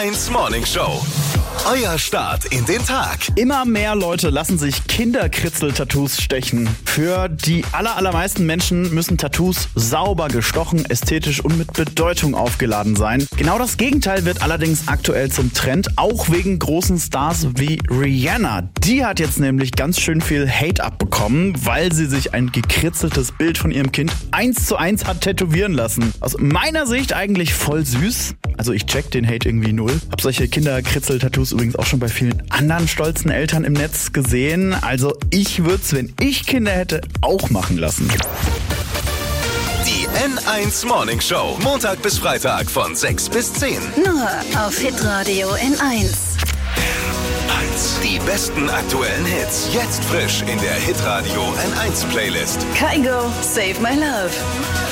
N1 Morning Show. Euer Start in den Tag. Immer mehr Leute lassen sich Kinderkritzel-Tattoos stechen. Für die allermeisten Menschen müssen Tattoos sauber gestochen, ästhetisch und mit Bedeutung aufgeladen sein. Genau das Gegenteil wird allerdings aktuell zum Trend, auch wegen großen Stars wie Rihanna. Die hat jetzt nämlich ganz schön viel Hate abbekommen, weil sie sich ein gekritzeltes Bild von ihrem Kind 1:1 hat tätowieren lassen. Aus meiner Sicht eigentlich voll süß. Also ich check den Hate irgendwie null. Hab solche Kinderkritzel-Tattoos übrigens auch schon bei vielen anderen stolzen Eltern im Netz gesehen. Also ich würde es, wenn ich Kinder hätte, auch machen lassen. Die N1 Morning Show. Montag bis Freitag von 6 bis 10. Nur auf Hitradio N1. Die besten aktuellen Hits. Jetzt frisch in der Hitradio N1 Playlist. Kygo, Save My Love.